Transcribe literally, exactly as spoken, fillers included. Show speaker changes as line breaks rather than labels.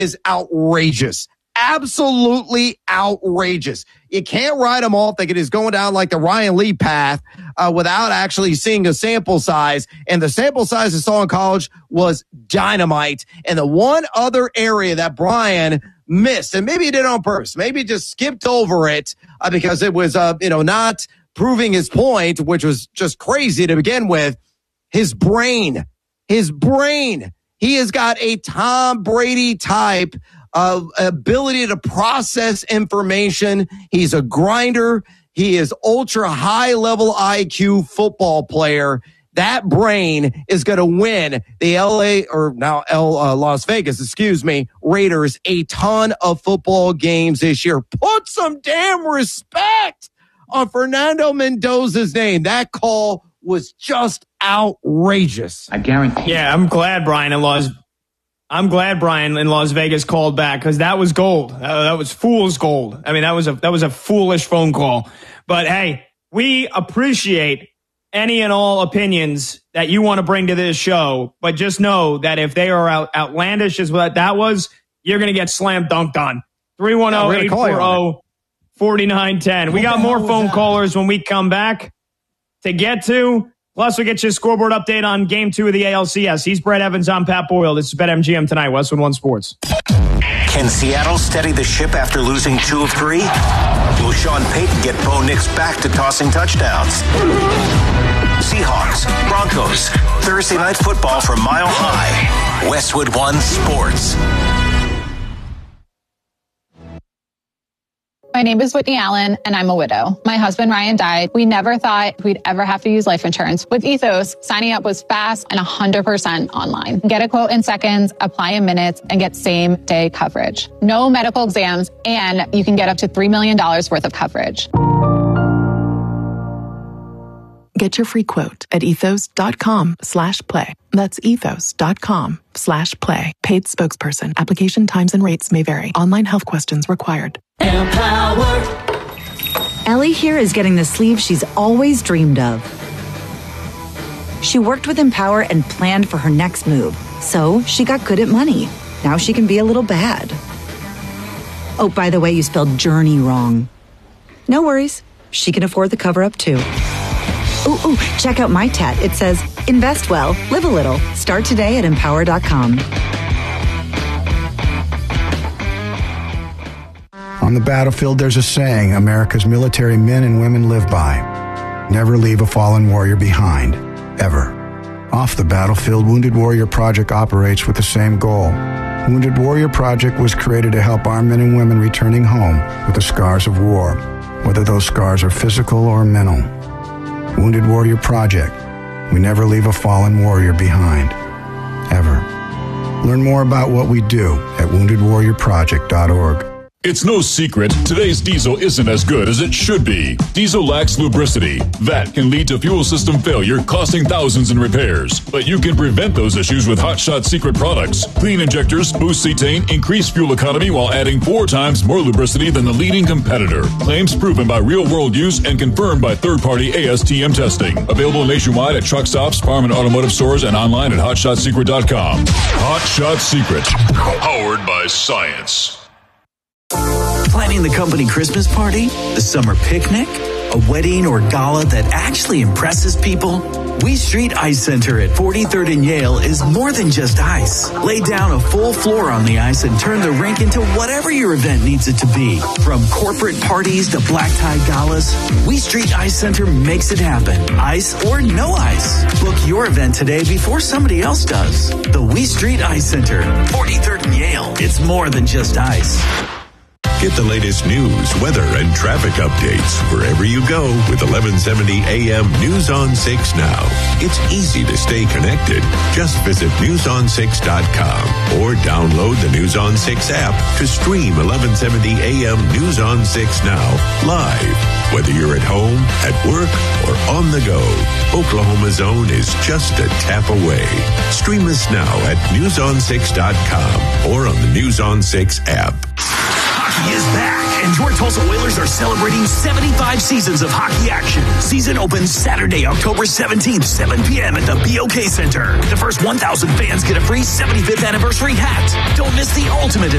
is outrageous. Absolutely outrageous. You can't write him off thinking he's going down like the Ryan Lee path uh, without actually seeing a sample size. And the sample size I saw in college was dynamite. And the one other area that Brian missed, and maybe he did it on purpose, maybe he just skipped over it uh, because it was, uh, you know, not proving his point, which was just crazy to begin with. His brain, his brain. He has got a Tom Brady type of ability to process information. He's a grinder. He is ultra high level I Q football player. That brain is going to win the L A or now L uh, Las Vegas, excuse me, Raiders a ton of football games this year. Put some damn respect on Fernando Mendoza's name. That call was just outrageous.
I guarantee.
Yeah, I'm glad Brian in Las I'm glad Brian in Las Vegas called back because that was gold. Uh, that was fool's gold. I mean, that was a that was a foolish phone call. But hey, we appreciate any and all opinions that you want to bring to this show. But just know that if they are out, outlandish as what that was, you're going to get slam dunked on. three one zero, eight four zero, four nine one zero. We got more phone callers when we come back to get to. Plus, we'll get you a scoreboard update on game two of the A L C S. He's Brett Evans. I'm Pat Boyle. This is BetMGM tonight, Westwood One Sports.
Can Seattle steady the ship after losing two of three? Will Sean Payton get Bo Nix back to tossing touchdowns? Seahawks, Broncos, Thursday Night Football from Mile High. Westwood One Sports.
My name is Whitney Allen, and I'm a widow. My husband, Ryan, died. We never thought we'd ever have to use life insurance. With Ethos, signing up was fast and one hundred percent online. Get a quote in seconds, apply in minutes, and get same-day coverage. No medical exams, and you can get up to three million dollars worth of coverage.
Get your free quote at ethos.com slash play. That's ethos.com slash play. Paid spokesperson. Application times and rates may vary. Online health questions required.
Empowered. Ellie here is getting the sleeve she's always dreamed of. She worked with Empower and planned for her next move. So she got good at money. Now she can be a little bad. Oh, by the way, you spelled journey wrong. No worries. She can afford the cover-up too. Ooh, ooh, check out my tat. It says, invest well, live a little. Start today at empower dot com.
On the battlefield, there's a saying America's military men and women live by. Never leave a fallen warrior behind, ever. Off the battlefield, Wounded Warrior Project operates with the same goal. Wounded Warrior Project was created to help our men and women returning home with the scars of war, whether those scars are physical or mental. Wounded Warrior Project. We never leave a fallen warrior behind, ever. Learn more about what we do at wounded warrior project dot org.
It's no secret, today's diesel isn't as good as it should be. Diesel lacks lubricity. That can lead to fuel system failure, costing thousands in repairs. But you can prevent those issues with Hot Shot Secret products. Clean injectors, boost cetane, increase fuel economy while adding four times more lubricity than the leading competitor. Claims proven by real-world use and confirmed by third-party A S T M testing. Available nationwide at truck stops, farm and automotive stores, and online at hot shot secret dot com. Hot Shot Secret. Powered by science.
Planning the company Christmas party, the summer picnic, a wedding or gala that actually impresses people? We Street Ice Center at forty-third and Yale is more than just ice. Lay down a full floor on the ice and turn the rink into whatever your event needs it to be. From corporate parties to black tie galas, We Street Ice Center makes it happen. Ice or no ice. Book your event today before somebody else does. The We Street Ice Center, forty-third and Yale. It's more than just ice.
Get the latest news, weather, and traffic updates wherever you go with eleven seventy A M News on six Now. It's easy to stay connected. Just visit news on six dot com or download the News on six app to stream eleven seventy A M News on six Now live. Whether you're at home, at work, or on the go, Oklahoma's Own is just a tap away. Stream us now at news on six dot com or on the News on six app.
Hockey is back, and your Tulsa Whalers are celebrating seventy-five seasons of hockey action. Season opens Saturday, October seventeenth, seven p.m. at the B O K Center. The first one thousand fans get a free seventy-fifth anniversary hat. Don't miss the ultimate